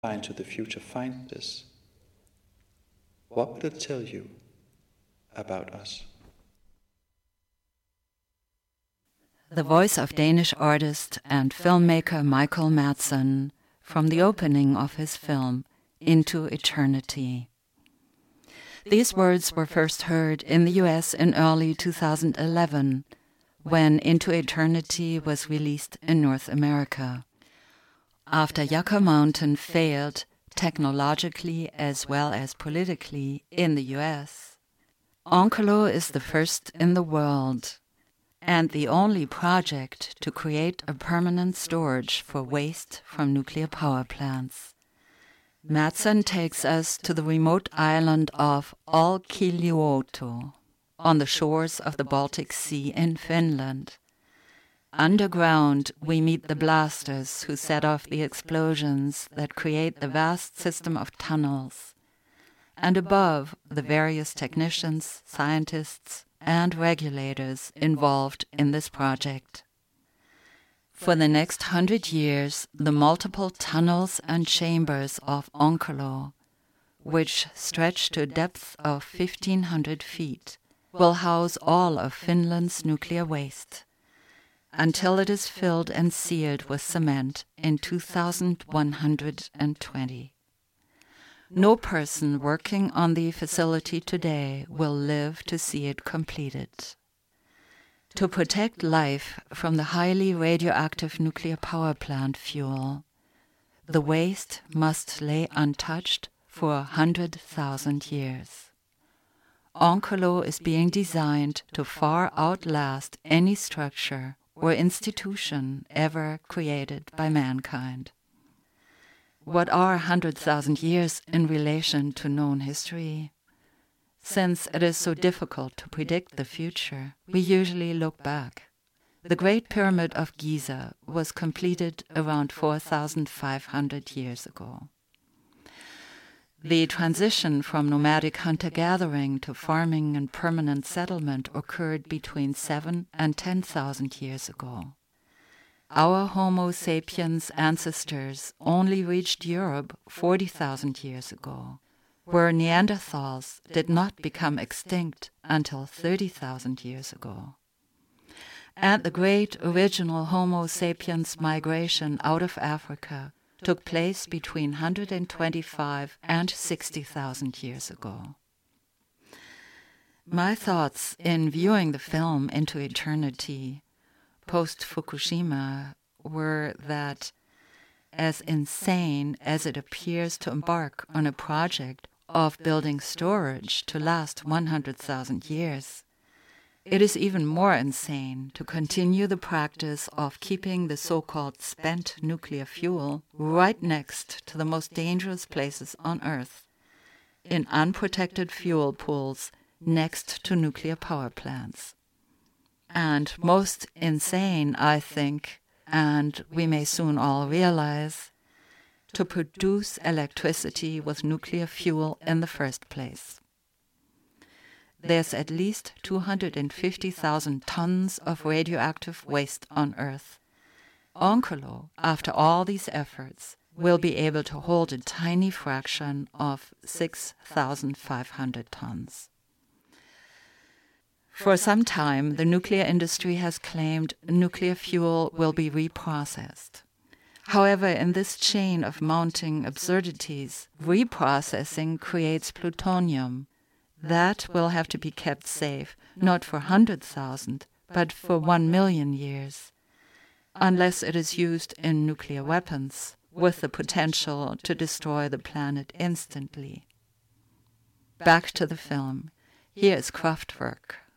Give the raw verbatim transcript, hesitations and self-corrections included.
into the future find this, what will it tell you about us? The voice of Danish artist and filmmaker Michael Madsen from the opening of his film, Into Eternity. These words were first heard in the U S in early two thousand eleven, when Into Eternity was released in North America. After Yucca Mountain failed, technologically as well as politically, in the U S, Onkelo is the first in the world, and the only project to create a permanent storage for waste from nuclear power plants. Madsen takes us to the remote island of Olkiluoto, on the shores of the Baltic Sea in Finland. Underground, we meet the blasters who set off the explosions that create the vast system of tunnels, and above, the various technicians, scientists, and regulators involved in this project. For the next hundred years, the multiple tunnels and chambers of Onkelo, which stretch to a depth of fifteen hundred feet, will house all of Finland's nuclear waste, until it is filled and sealed with cement in two thousand one hundred twenty. No person working on the facility today will live to see it completed. To protect life from the highly radioactive nuclear power plant fuel, the waste must lay untouched for a hundred thousand years. Onkelo is being designed to far outlast any structure or institution ever created by mankind. What are a hundred thousand years in relation to known history? Since it is so difficult to predict the future, we usually look back. The Great Pyramid of Giza was completed around four thousand five hundred years ago. The transition from nomadic hunter-gathering to farming and permanent settlement occurred between seven and ten thousand years ago. Our Homo sapiens ancestors only reached Europe forty thousand years ago, where Neanderthals did not become extinct until thirty thousand years ago. And the great original Homo sapiens migration out of Africa took place between one hundred twenty-five and sixty thousand years ago. My thoughts in viewing the film Into Eternity post-Fukushima were that, as insane as it appears to embark on a project of building storage to last one hundred thousand years, it is even more insane to continue the practice of keeping the so-called spent nuclear fuel right next to the most dangerous places on Earth, in unprotected fuel pools next to nuclear power plants. And most insane, I think, and we may soon all realize, to produce electricity with nuclear fuel in the first place. There's at least two hundred fifty thousand tons of radioactive waste on Earth. Onkelo, after all these efforts, will be able to hold a tiny fraction of six thousand five hundred tons. For some time, the nuclear industry has claimed nuclear fuel will be reprocessed. However, in this chain of mounting absurdities, reprocessing creates plutonium. That will have to be kept safe, not for one hundred thousand, but for one million years, unless it is used in nuclear weapons, with the potential to destroy the planet instantly. Back to the film. Here is Kraftwerk.